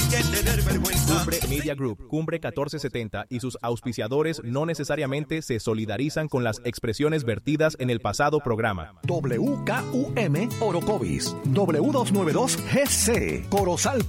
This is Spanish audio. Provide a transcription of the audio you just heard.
que tener vergüenza. Cumbre Media Group, Cumbre 1470 y sus auspiciadores no necesariamente se solidarizan con las expresiones vertidas en el pasado programa. WKUM Orocovis, W292 GC, Corozal.